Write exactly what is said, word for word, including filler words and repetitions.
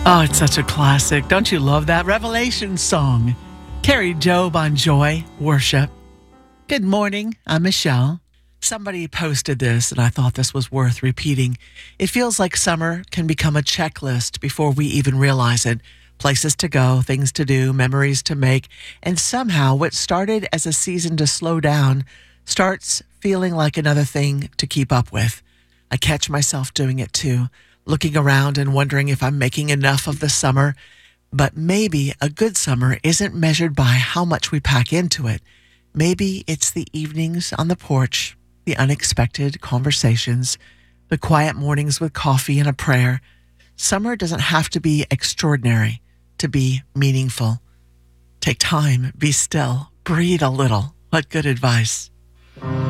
Oh, it's such a classic. Don't you love that Revelation song? Carrie Job on Joy, Worship. Good morning. I'm Michelle. Somebody posted this, and I thought this was worth repeating. It feels like summer can become a checklist before we even realize it. Places to go, things to do, memories to make, and somehow what started as a season to slow down starts feeling like another thing to keep up with. I catch myself doing it too, looking around and wondering if I'm making enough of the summer. But maybe a good summer isn't measured by how much we pack into it. Maybe it's the evenings on the porch, the unexpected conversations, the quiet mornings with coffee and a prayer. Summer doesn't have to be extraordinary to be meaningful. Take time, be still, breathe a little. What good advice.